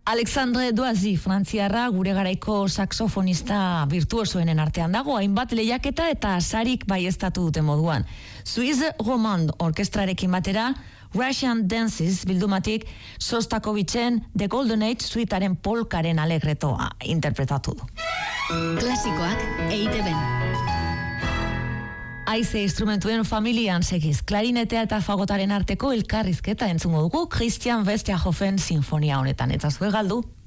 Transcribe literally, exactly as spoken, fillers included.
Alexandre Doazi, frantziarra, gure garaiko saxofonista virtuosoenen artean dago, hainbat lehiaketa eta sarik baiestatu dute moduan. Suisse Romand orkestrarekin batera, Russian Dances bildumatik Sostakovitzen The Golden Age suitaren polkaren alegretoa interpretatu du. Klasikoak E I T B-n. Haize instrumentuen familian segiz, klarinetea eta fagotaren arteko elkarrizketa entzungo dugu Christian Westerhofen sinfonia honetan, eta zue galdu.